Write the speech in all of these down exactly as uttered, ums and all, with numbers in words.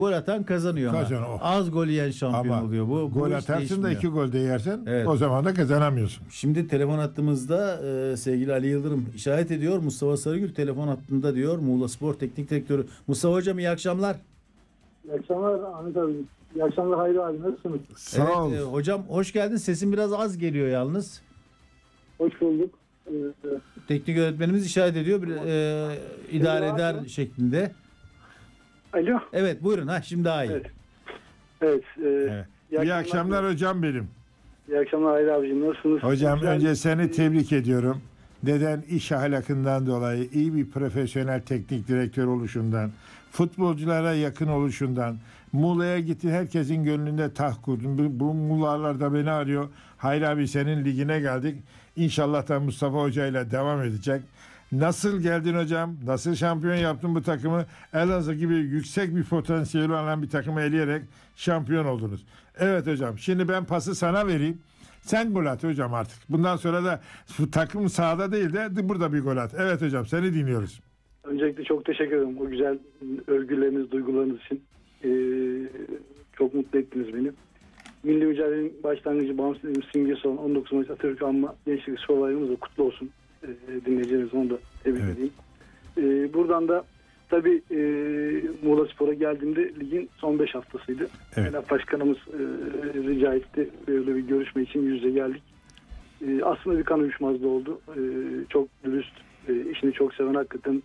Gol atan kazanıyor ama. Kazan, oh. Az gol yiyen şampiyon Ama oluyor. Bu, gol bu atarsın da iki gol de yersen evet. O zaman da kazanamıyorsun. Şimdi telefon hattımızda e, sevgili Ali Yıldırım işaret ediyor. Mustafa Sarıgül telefon hattında diyor. Muğla Spor Teknik Direktörü. Mustafa Hocam iyi akşamlar. İyi akşamlar Ahmet abi. İyi akşamlar Hayri abi. Nasılsınız? Sağ evet, ol. E, hocam hoş geldin. Sesin biraz az geliyor yalnız. Hoş bulduk. Ee, Teknik öğretmenimiz işaret ediyor. Bir, e, idare Alo, eder alo. şeklinde. Alo. Evet buyurun. Ha şimdi daha iyi. Evet. Evet. E, Evet. İyi akşamlar hocam benim. İyi akşamlar Hayri abicim. Nasılsınız? Hocam Güzel. önce seni tebrik ediyorum. Neden? İş ahlakından dolayı, iyi bir profesyonel teknik direktör oluşundan, futbolculara yakın oluşundan, Muğla'ya gitti, herkesin gönlünde taht kurdun. Bu, bu Muğla'lar da beni arıyor. Hayır abi senin ligine geldik. İnşallah da Mustafa Hoca ile devam edecek. Nasıl geldin hocam? Nasıl şampiyon yaptın bu takımı? Elazığ gibi yüksek bir potansiyeli olan bir takımı eleyerek şampiyon oldunuz. Evet hocam. Şimdi ben pası sana vereyim. Sen gol at hocam artık. Bundan sonra da bu takım sahada değil de burada bir gol at. Evet hocam seni dinliyoruz. Öncelikle çok teşekkür ederim. O güzel övgüleriniz, duygularınız için. Ee, çok mutlu ettiniz beni. Milli mücadelenin başlangıcı bağımsızlığın simgesi olan on dokuz Mayıs Atatürk Anma Gençlik Spor Bayramımız da kutlu olsun. Ee, dinleyicilerimiz onu da tebrik Evet. edeyim. Ee, buradan da tabii e, Muğla Spor'a geldiğimde ligin son beş haftasıydı. Evet. Evet. Başkanımız e, rica etti. Böyle bir görüşme için yüz yüze geldik. E, aslında bir kan uyuşmazlığı oldu. E, çok dürüst, e, işini çok seven, hakikaten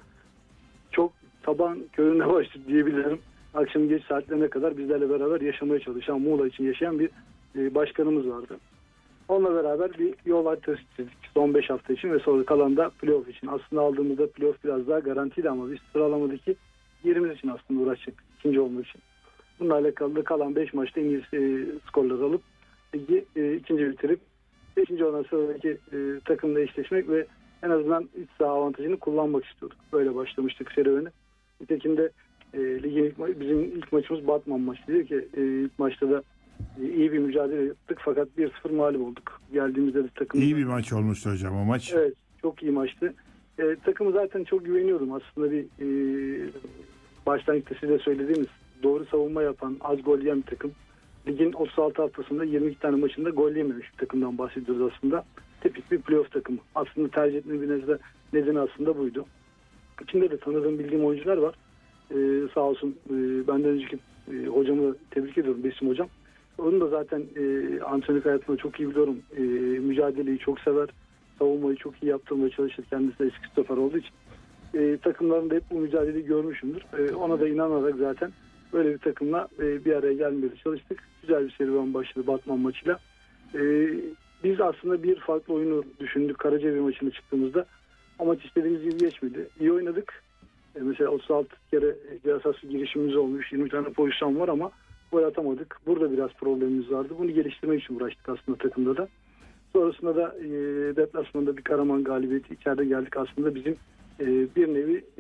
çok taban köründe başladı diyebilirim. Akşam geç saatlerine kadar bizlerle beraber yaşamaya çalışan, Muğla için yaşayan bir e, başkanımız vardı. Onunla beraber bir yol haritası çizdik son beş hafta için ve sonra kalan da playoff için. Aslında aldığımızda playoff biraz daha garantiydi ama biz sıralamadaki yerimiz için aslında uğraşacak. İkinci olmak için. Bununla alakalı da kalan beş maçta İngiliz e, skorları alıp ligi e, ikinci bitirip beşinci olan sıradaki e, takımla eşleşmek ve en azından iç saha avantajını kullanmak istiyorduk. Böyle başlamıştık serüveni. Nitekim de e, ligin ilk ma- bizim ilk maçımız Batman maçı. Diyor ki e, ilk maçta da e, iyi bir mücadele yaptık fakat bir sıfır mağlup olduk. Geldiğimizde de takım... İyi bir maç olmuştu hocam o maç. Evet, çok iyi maçtı. E, takımı zaten çok güveniyordum. Aslında bir e, başlangıçta size söylediğimiz doğru savunma yapan, az gol yiyen bir takım. Ligin otuz altı haftasında yirmi iki tane maçında gol yememiş bir takımdan bahsediyoruz aslında. Tipik bir playoff takımı. Aslında tercih etme bir nedeni, nedeni aslında buydu. İçinde de tanıdığım, bildiğim oyuncular var. Ee, sağ olsun e, benden önceki e, hocamı tebrik ediyorum, Besim hocam. Onun da zaten e, antrenörlük hayatında çok iyi biliyorum. E, mücadeleyi çok sever. Savunmayı çok iyi yaptırmaya çalışır. Kendisi de eski stoper olduğu için. E, takımlarında hep bu mücadeleyi görmüşümdür. E, ona da inanarak zaten böyle bir takımla e, bir araya gelmeye çalıştık. Güzel bir serüven başladı Batman maçıyla. E, biz aslında bir farklı oyunu düşündük Karacabey maçına çıktığımızda. Amaç istediğimiz gibi geçmedi. İyi oynadık. E, mesela otuz altı kere cezasız girişimimiz olmuş. yirmi tane pozisyon var ama gol atamadık. Burada biraz problemimiz vardı. Bunu geliştirmek için uğraştık aslında takımda da. Sonrasında da e, deplasmanda bir Karaman galibiyeti içeride geldik. Aslında bizim e, bir nevi e,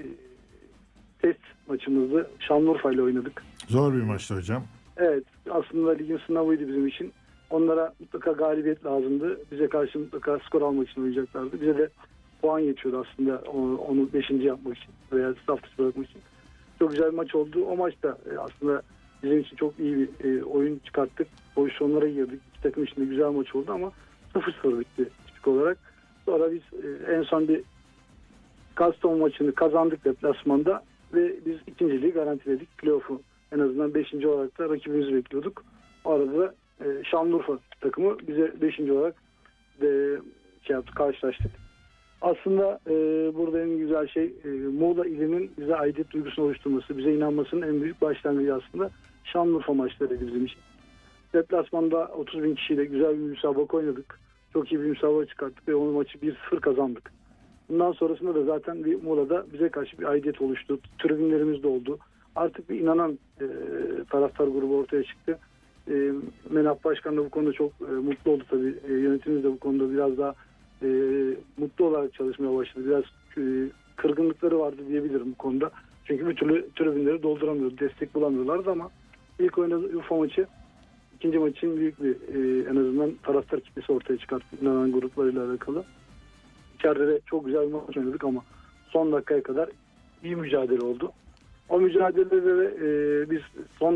test maçımızda Şanlıurfa ile oynadık. Zor bir maçtı hocam. Evet, aslında ligin sınavıydı bizim için. Onlara mutlaka galibiyet lazımdı. Bize karşı mutlaka skor almak için oynayacaklardı. Bize de puan geçiyordu aslında onu, onu beşinci yapmak için veya staff dışı bırakmak için. Çok güzel bir maç oldu. O maçta e, aslında bizim için çok iyi bir e, oyun çıkarttık. Pozisyonlara girdik. İki takım içinde güzel maç oldu ama sıfır sıfır bitti tipik olarak. Sonra biz e, en son bir Kastamonu maçını kazandık deplasmanda ve biz ikinciliği garantiledik. Playoff'u en azından beşinci olarak da rakibimizi bekliyorduk. O arada da e, Şanlıurfa takımı bize beşinci olarak de, şey yaptı, karşılaştık. Aslında e, burada en güzel şey e, Muğla ilinin bize aidiyet duygusunu oluşturması, bize inanmasının en büyük başlangıcı aslında Şanlıurfa maçlarıydı bizim için. Deplasmanda otuz bin kişiyle güzel bir müsabaka oynadık. Çok iyi bir müsabaka çıkarttık ve o maçı bir sıfır kazandık. Bundan sonrasında da zaten bir Muğla'da bize karşı bir aidiyet oluştu. Tribünlerimiz de oldu. Artık bir inanan e, taraftar grubu ortaya çıktı. E, Menap Başkan da bu konuda çok e, mutlu oldu tabii. E, yönetimimiz de bu konuda biraz daha e, mutlu olarak çalışmaya başladı. Biraz e, kırgınlıkları vardı diyebilirim bu konuda. Çünkü bir türlü tribünleri dolduramıyordu. Destek bulamıyorlardı ama ilk oynadığı Urfa maçı ikinci maçın büyük bir e, en azından taraftar kitlesi ortaya çıkarttı. İnanan gruplarıyla alakalı. İçeride de çok güzel bir maç oynadık ama son dakikaya kadar iyi mücadele oldu. O mücadelede de e, biz son